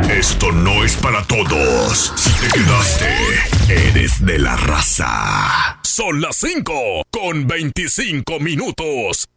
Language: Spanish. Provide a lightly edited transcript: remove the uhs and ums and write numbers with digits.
Esto no es para todos. Si te quedaste, eres de la raza. Son las 5:25.